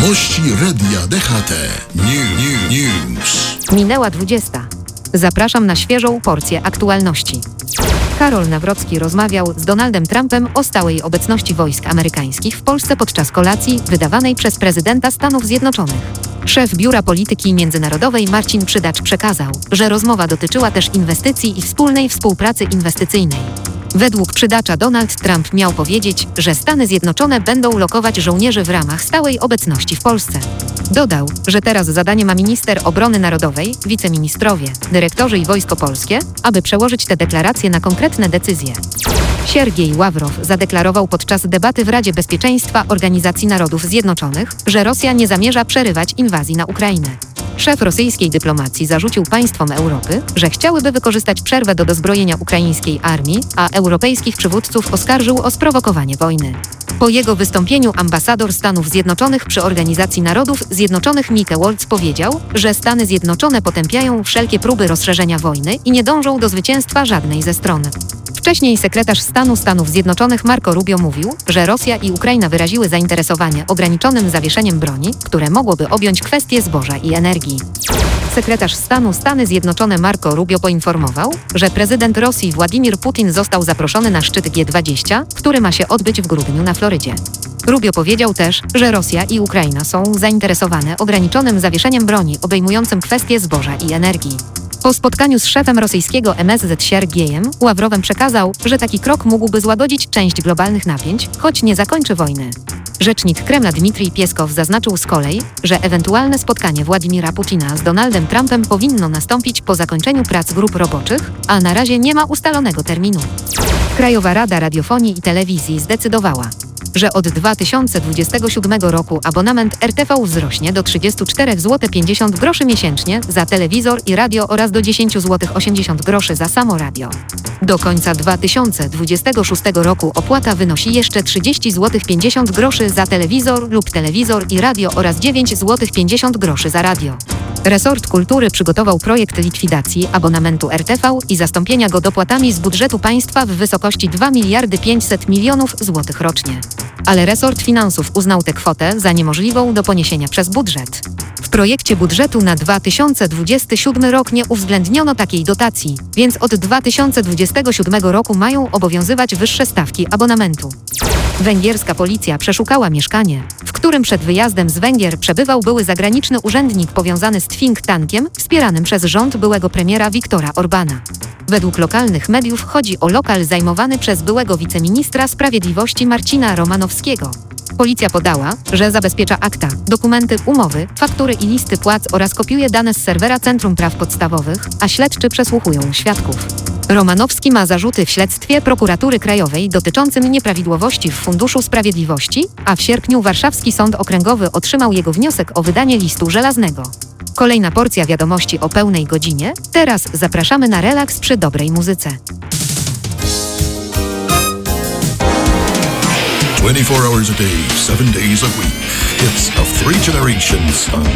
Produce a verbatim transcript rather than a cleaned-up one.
Wiadomości Radia D H T. New, new, news. Minęła dwudziesta. Zapraszam na świeżą porcję aktualności. Karol Nawrocki rozmawiał z Donaldem Trumpem o stałej obecności wojsk amerykańskich w Polsce podczas kolacji wydawanej przez prezydenta Stanów Zjednoczonych. Szef Biura Polityki Międzynarodowej Marcin Przydacz przekazał, że rozmowa dotyczyła też inwestycji i wspólnej współpracy inwestycyjnej. Według Przydacza Donald Trump miał powiedzieć, że Stany Zjednoczone będą lokować żołnierzy w ramach stałej obecności w Polsce. Dodał, że teraz zadanie ma minister obrony narodowej, wiceministrowie, dyrektorzy i Wojsko Polskie, aby przełożyć te deklaracje na konkretne decyzje. Siergiej Ławrow zadeklarował podczas debaty w Radzie Bezpieczeństwa Organizacji Narodów Zjednoczonych, że Rosja nie zamierza przerywać inwazji na Ukrainę. Szef rosyjskiej dyplomacji zarzucił państwom Europy, że chciałyby wykorzystać przerwę do dozbrojenia ukraińskiej armii, a europejskich przywódców oskarżył o sprowokowanie wojny. Po jego wystąpieniu ambasador Stanów Zjednoczonych przy Organizacji Narodów Zjednoczonych Mike Waltz powiedział, że Stany Zjednoczone potępiają wszelkie próby rozszerzenia wojny i nie dążą do zwycięstwa żadnej ze stron. Wcześniej sekretarz stanu Stanów Zjednoczonych Marco Rubio mówił, że Rosja i Ukraina wyraziły zainteresowanie ograniczonym zawieszeniem broni, które mogłoby objąć kwestie zboża i energii. Sekretarz stanu Stany Zjednoczone Marco Rubio poinformował, że prezydent Rosji Władimir Putin został zaproszony na szczyt G dwadzieścia, który ma się odbyć w grudniu na Florydzie. Rubio powiedział też, że Rosja i Ukraina są zainteresowane ograniczonym zawieszeniem broni obejmującym kwestie zboża i energii. Po spotkaniu z szefem rosyjskiego M S Z Siergiejem Ławrowem przekazał, że taki krok mógłby złagodzić część globalnych napięć, choć nie zakończy wojny. Rzecznik Kremla Dmitrij Pieskow zaznaczył z kolei, że ewentualne spotkanie Władimira Putina z Donaldem Trumpem powinno nastąpić po zakończeniu prac grup roboczych, a na razie nie ma ustalonego terminu. Krajowa Rada Radiofonii i Telewizji zdecydowała, że od dwa tysiące dwudziestego siódmego roku abonament R T V wzrośnie do trzydzieści cztery złote pięćdziesiąt groszy miesięcznie za telewizor i radio oraz do dziesięć złotych osiemdziesiąt groszy za samo radio. Do końca dwa tysiące dwudziestego szóstego roku opłata wynosi jeszcze trzydzieści złotych pięćdziesiąt groszy za telewizor lub telewizor i radio oraz dziewięć złotych pięćdziesiąt groszy za radio. Resort Kultury przygotował projekt likwidacji abonamentu R T V i zastąpienia go dopłatami z budżetu państwa w wysokości dwa miliardy pięćset milionów złotych rocznie. Ale resort finansów uznał tę kwotę za niemożliwą do poniesienia przez budżet. W projekcie budżetu na dwa tysiące dwudziesty siódmy rok nie uwzględniono takiej dotacji, więc od dwa tysiące dwudziestego siódmego roku mają obowiązywać wyższe stawki abonamentu. Węgierska policja przeszukała mieszkanie, w którym przed wyjazdem z Węgier przebywał były zagraniczny urzędnik powiązany z think tankiem wspieranym przez rząd byłego premiera Viktora Orbana. Według lokalnych mediów chodzi o lokal zajmowany przez byłego wiceministra sprawiedliwości Marcina Romanowskiego. Policja podała, że zabezpiecza akta, dokumenty, umowy, faktury i listy płac oraz kopiuje dane z serwera Centrum Praw Podstawowych, a śledczy przesłuchują świadków. Romanowski ma zarzuty w śledztwie Prokuratury Krajowej dotyczącym nieprawidłowości w Funduszu Sprawiedliwości, a w sierpniu Warszawski Sąd Okręgowy otrzymał jego wniosek o wydanie listu żelaznego. Kolejna porcja wiadomości o pełnej godzinie. Teraz zapraszamy na relaks przy dobrej muzyce. twenty-four hours a day, seven days a week. Hits of three generations on